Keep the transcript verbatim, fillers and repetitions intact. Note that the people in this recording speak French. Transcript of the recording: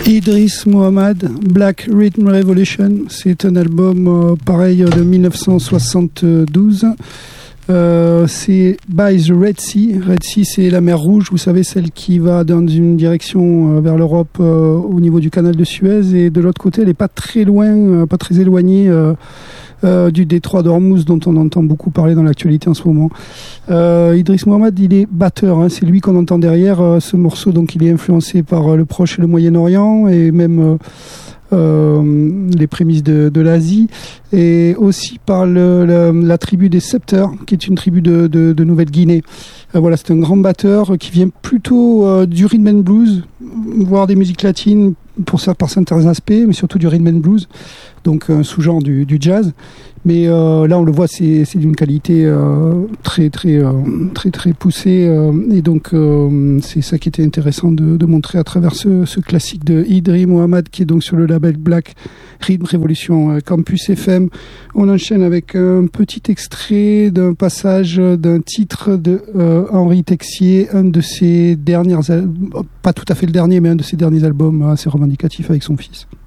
Idriss Mohamed, Black Rhythm Revolution, c'est un album euh, pareil de dix-neuf cent soixante-douze. Euh, c'est by the Red Sea. Red Sea, c'est la mer Rouge, vous savez, celle qui va dans une direction euh, vers l'Europe euh, au niveau du canal de Suez, et de l'autre côté, elle n'est pas très loin, euh, pas très éloignée euh, euh, du détroit d'Ormuz, dont on entend beaucoup parler dans l'actualité en ce moment. Euh, Idriss Mohamed, il est batteur, hein, c'est lui qu'on entend derrière euh, ce morceau, donc il est influencé par euh, le Proche et le Moyen-Orient, et même euh, Euh, les prémices de, de l'Asie, et aussi par le, la, la tribu des Scepters, qui est une tribu de, de, de Nouvelle-Guinée. Euh, voilà, c'est un grand batteur qui vient plutôt euh, du rhythm and blues, voire des musiques latines pour, par certains aspects, mais surtout du rhythm and blues, donc un sous-genre du, du jazz. Mais euh, là, on le voit, c'est, c'est d'une qualité euh, très, très, euh, très, très poussée. Euh, et donc, euh, c'est ça qui était intéressant de, de montrer à travers ce, ce classique de Idriss Mohamed, qui est donc sur le label Black Rhythm Revolution euh, Campus F M. On enchaîne avec un petit extrait d'un passage d'un titre de euh, Henri Texier, un de ses derniers, al- pas tout à fait le dernier, mais un de ses derniers albums assez revendicatifs avec son fils.